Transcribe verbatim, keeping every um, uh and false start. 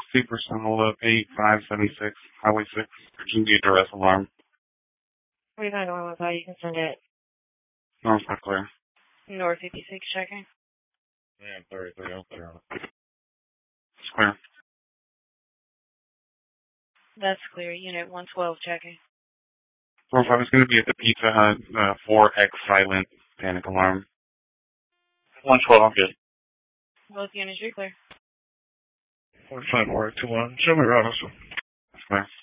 Super Sonal eight five seven six, Highway six, Virginia duress alarm. forty-five one five, you can send it. North not clear. North fifty-six, checking. Yeah, thirty-three, I'll clear on it. It's clear. That's clear. Unit one twelve, checking. four five is going to be at the Pizza Hut, uh, four X silent, panic alarm. one twelve, I'm good. Both units, you're clear. one five four two one, show me around, also. That's clear.